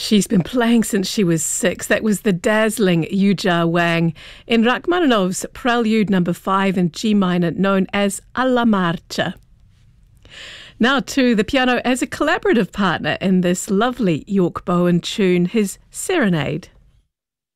She's been playing since she was 6. That was the dazzling Yuja Wang in Rachmaninoff's Prelude No. 5 in G minor, known as Alla Marcia. Now to the piano as a collaborative partner in this lovely York Bowen tune, his Serenade.